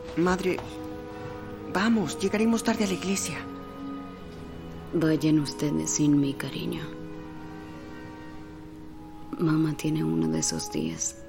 Madre, vamos, llegaremos tarde a la iglesia. Vayan ustedes sin mí, cariño. Mamá tiene uno de esos días.